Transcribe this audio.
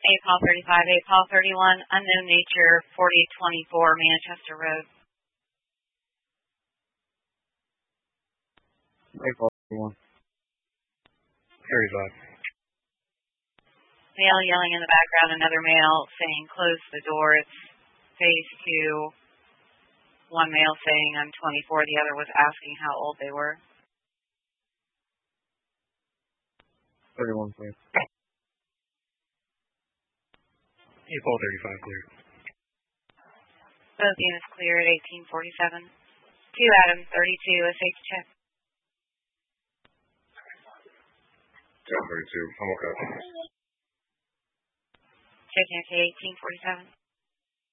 Paul 35, 8 Paul 31, unknown nature, 4024 Manchester Road. 8 Paul 31. 35. Male yelling in the background, another male saying, close the door. It's phase 2. One male saying, I'm 24. The other was asking how old they were. 31, please. 8 Paul 35, clear. Both units clear at 1847. 2 Adam 32, a safety check. Adam 32, I'm okay. Checking at 1847.